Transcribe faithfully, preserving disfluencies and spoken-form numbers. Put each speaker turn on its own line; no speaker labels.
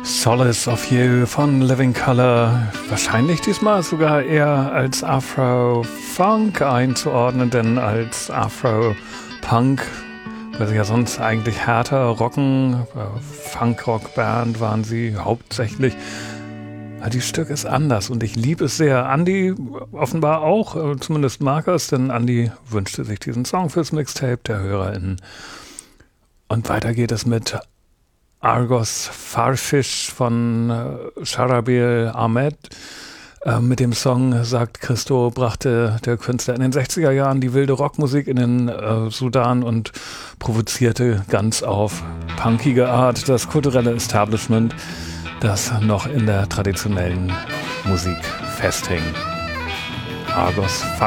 Solace of You von Living Colour, wahrscheinlich diesmal sogar eher als Afro-Funk einzuordnen, denn als Afro-Punk, weil sie ja sonst eigentlich härter rocken, Funk-Rock-Band waren sie hauptsächlich. Die Stück ist anders und ich liebe es sehr. Andy offenbar auch, zumindest mag er es, denn Andy wünschte sich diesen Song fürs Mixtape der HörerInnen. Und weiter geht es mit Argos Farfish von äh, Sharabil Ahmed. Äh, mit dem Song, sagt Christo, brachte der Künstler in den sechziger Jahren die wilde Rockmusik in den äh, Sudan und provozierte ganz auf punkige Art das kulturelle Establishment, das noch in der traditionellen Musik festhing. Argos Farfish.